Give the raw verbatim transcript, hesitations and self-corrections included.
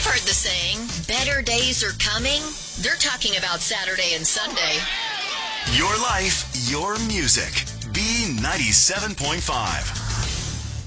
You've heard the saying, better days are coming. They're talking about Saturday and Sunday. Your life, your music. B ninety-seven point five.